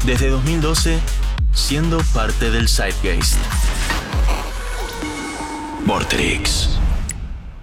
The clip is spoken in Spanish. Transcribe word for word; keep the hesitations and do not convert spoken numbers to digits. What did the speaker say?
Desde dos mil doce, siendo parte del Zeitgeist. Vortrix.